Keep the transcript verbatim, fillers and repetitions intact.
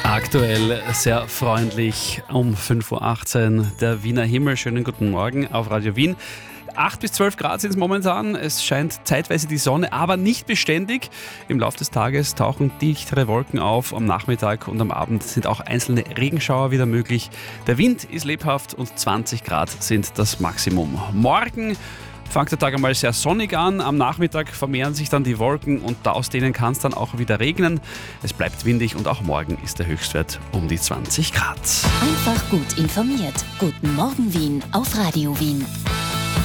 Aktuell sehr freundlich um fünf Uhr achtzehn der Wiener Himmel. Schönen guten Morgen auf Radio Wien. acht bis zwölf Grad sind es momentan. Es scheint zeitweise die Sonne, aber nicht beständig. Im Laufe des Tages tauchen dichtere Wolken auf. Am Nachmittag und am Abend sind auch einzelne Regenschauer wieder möglich. Der Wind ist lebhaft und zwanzig Grad sind das Maximum. Morgen fängt der Tag einmal sehr sonnig an. Am Nachmittag vermehren sich dann die Wolken und aus denen kann es dann auch wieder regnen. Es bleibt windig und auch morgen ist der Höchstwert um die zwanzig Grad. Einfach gut informiert. Guten Morgen Wien auf Radio Wien.